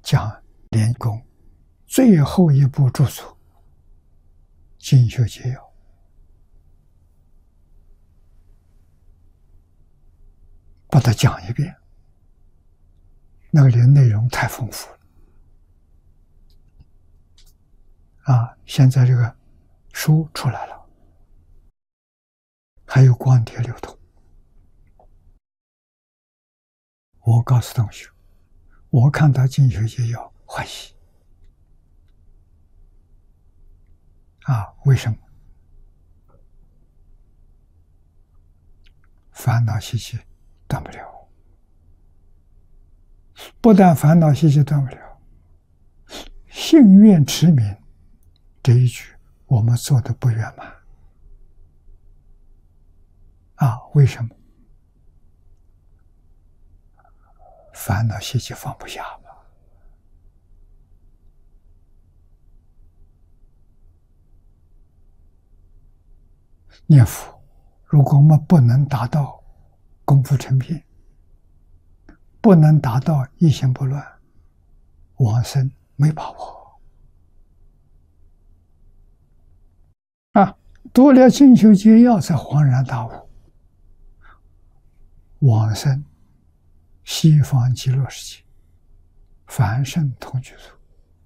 讲莲公最后一部著作《精修捷要》，把它讲一遍，那个内容太丰富了啊！现在这个书出来了，还有光碟流通。我告诉同学，我看到《精修捷要》欢喜啊！为什么？烦恼习气断不了，不但烦恼习气断不了，信愿持名这一句我们做的不圆满啊！为什么？烦恼习气放不下嘛。念佛，如果我们不能达到功夫成片，不能达到一心不乱，往生没把握啊！读了精修捷要才恍然大悟，往生西方极乐世界，凡圣同居处。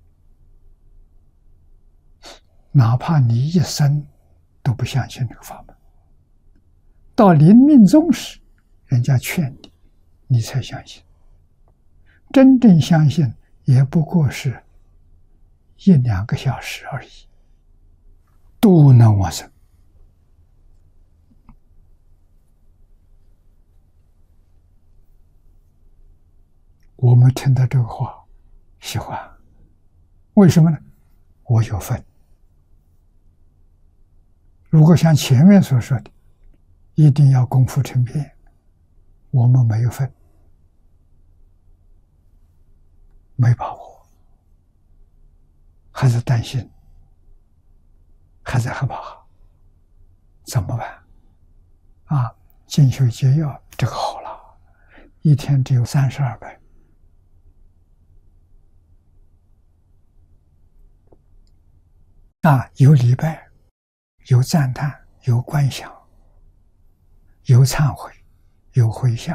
哪怕你一生都不相信这个法门，到临命终时，人家劝你，你才相信。真正相信，也不过是1-2个小时而已，都能往生。我们听到这个话，喜欢，为什么呢？我有份。如果像前面所说的，一定要功夫成片，我们没有份，没把握，还是担心，还在害怕，怎么办？啊，精修捷要这个好了，一天只有32拜。啊，有礼拜，有赞叹，有观想，有忏悔，有回向。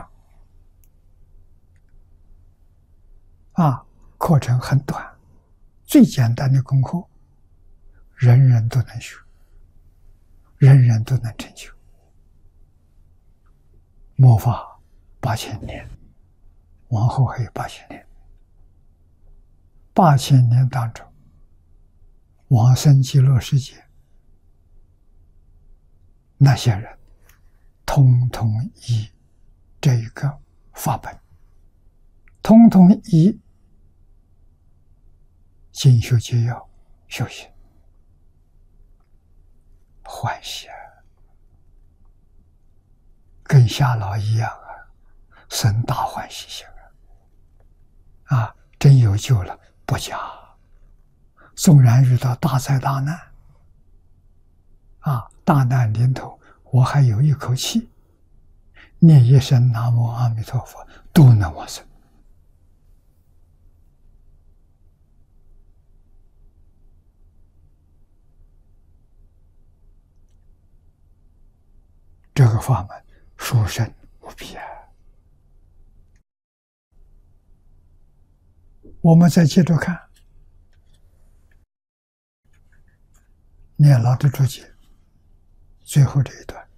啊，课程很短，最简单的功课，人人都能学，人人都能成就。末法8000年，往后还有8000年。8000年当中，往生极乐世界，那些人通通以这个法本，通通以精修捷要修行，欢喜啊，跟夏老一样啊，生大欢喜心啊！真有救了，不假。纵然遇到大灾大难，啊，大难临头，我还有一口气，念一声南无阿弥陀佛，都能往生。这个法门殊胜无比啊！我们再接着看念老的注解，最后这一段，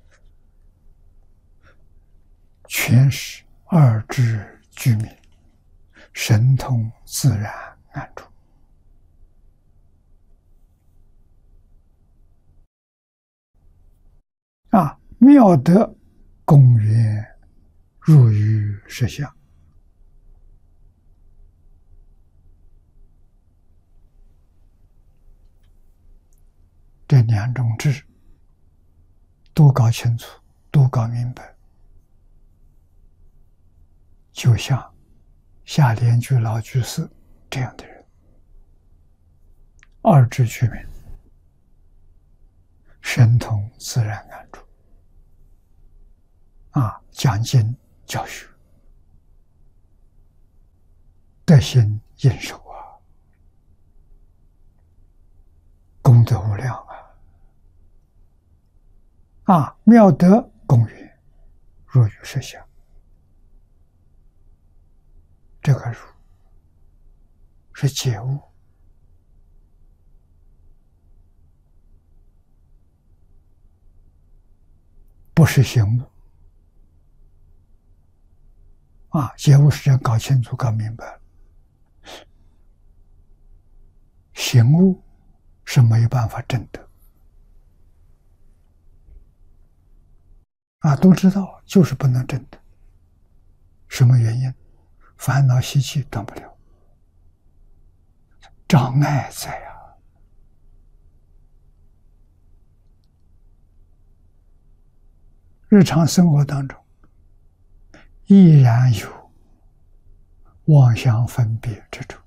全是二智具名，神通自然安住。啊，妙德公园入于实相。这2种智都搞清楚，都搞明白，就像夏莲居老居士这样的人，二智具名，神通自然安住。讲经教学，德行应受啊，功德无量啊！妙德公允，若与实相。这个如是解悟，不是醒悟啊！解悟是要搞清楚、搞明白了，醒悟是没有办法证得啊！都知道，就是不能证得。什么原因？烦恼习气断不了，障碍在啊！日常生活当中，依然有妄想分别之处，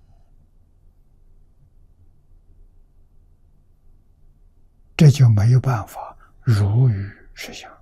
这就没有办法如语实相。